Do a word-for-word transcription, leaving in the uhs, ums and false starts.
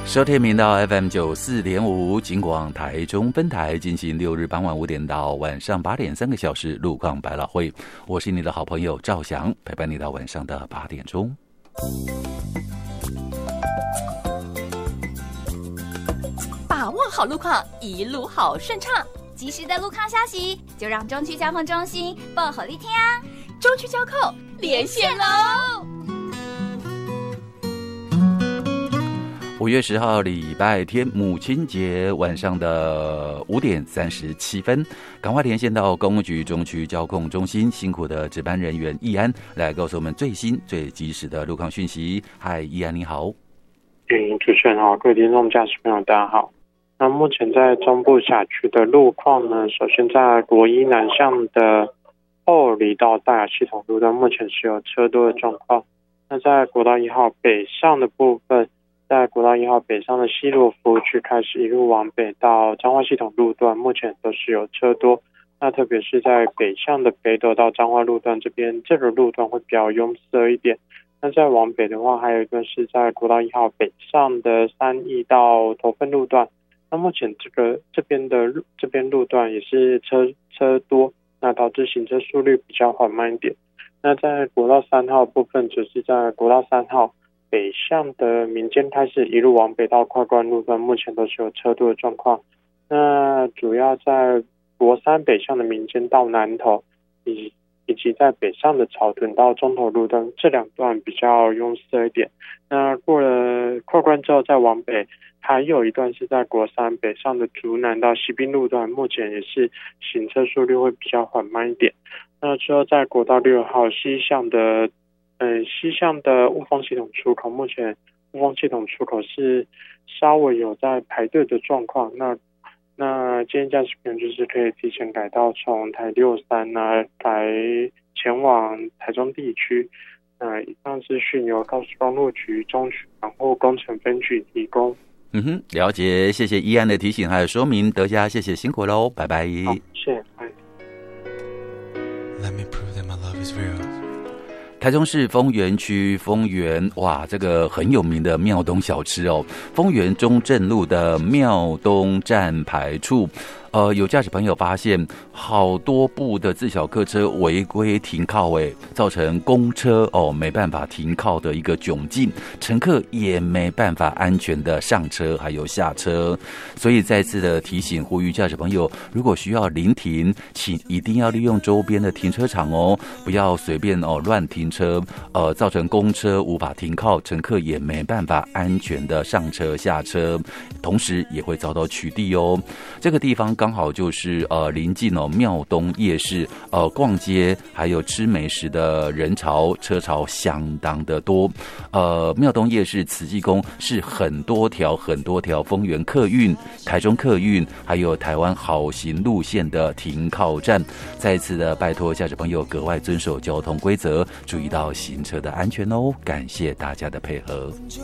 收听频道 F M 九四点五，警广台中分台进行六日傍晚五点到晚上八点三个小时路况百老汇，我是你的好朋友赵翔，陪伴你到晚上的八点钟。 把握好路况，一路好顺畅。及时的路况消息，就让中区交通中心报好利听啊！中区交控连线喽！ 五月十号礼拜天母亲节晚上的五点三十七分，赶快连线到公务局中区交控中心，辛苦的值班人员易安来告诉我们最新最及时的路况讯息。嗨，易安你好。 嗯，主持人好，各位听众驾驶朋友大家好。那目前在中部辖区的路况呢，首先在国一南向的后离岛大雅系统路段目前是有车多的状况。那在国道一号北上的部分，在国道一号北上的西螺服务区开始一路往北到彰化系统路段目前都是有车多。那特别是在北向的北斗到彰化路段这边，这个路段会比较拥塞一点。那再往北的话，还有一段是在国道一号北上的三义到头份路段。那目前这个这边的这边路段也是车车多，那导致行车速率比较缓慢一点。那在国道三号部分，则是在国道三号北向的民间开始一路往北到快关路段，目前都是有车多的状况。那主要在国三北向的民间到南投，以以及在北上的草屯到中投路段，这两段比较拥塞一点。那过了快关之后再往北，还有一段是在国三北上的竹南到西滨路段，目前也是行车速率会比较缓慢一点。那之后在国道六号西向的嗯西向的雾峰系统出口，目前雾峰系统出口是稍微有在排队的状况。那那建议驾驶朋友就是可以提前改道，从台六三呢改前往台中地区。那以上资讯由高速公路局中区防护工程分局提供。 嗯哼，了解，谢谢易安的提醒还有说明，德家谢谢辛苦喽，拜拜。 好，谢谢。 Let me prove that my love is real. 台中市丰原区丰原，哇，这个很有名的庙东小吃哦，丰原中正路的庙东站牌处。呃，有驾驶朋友发现好多部的自小客车违规停靠，诶，造成公车哦没办法停靠的一个窘境，乘客也没办法安全的上车还有下车。所以再次的提醒呼吁驾驶朋友，如果需要临停，请一定要利用周边的停车场哦，不要随便哦乱停车，呃，造成公车无法停靠，乘客也没办法安全的上车下车，同时也会遭到取缔哦。这个地方刚好就是呃临近哦庙东夜市，呃逛街还有吃美食的人潮车潮相当的多。呃庙东夜市慈济宫是很多条很多条丰原客运、台中客运还有台湾好行路线的停靠站。再次的拜托驾驶朋友格外遵守交通规则，注意到行车的安全哦。感谢大家的配合。